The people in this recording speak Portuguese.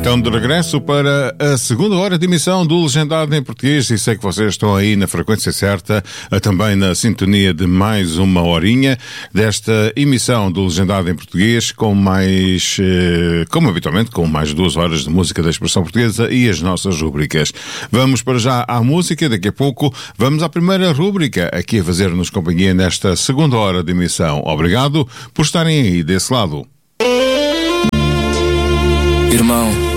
então de regresso para a segunda hora de emissão do Legendado em Português, e sei que vocês estão aí na frequência certa, também na sintonia de mais uma horinha desta emissão do Legendado em Português, com mais, como habitualmente, com mais 2 horas de música da expressão portuguesa e as nossas rúbricas. Vamos para já à música, daqui a pouco vamos à primeira rúbrica aqui a fazer-nos companhia nesta segunda hora de emissão. Obrigado por estarem aí desse lado. Irmão,